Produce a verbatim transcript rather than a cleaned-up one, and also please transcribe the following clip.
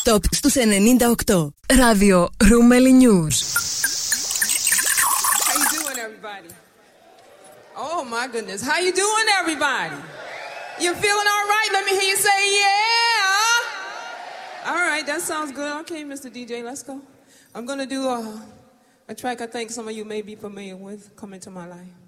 Top στους ενενήντα οκτώ. Ράδιο Ρούμελι News. How you doing, everybody? Oh my goodness, how you doing, everybody? You feeling all right? Let me hear you say yeah. All right, that sounds good. Okay, Mister D J, let's go. I'm gonna do a, a track I think some of you may be familiar with, Come Into My Life.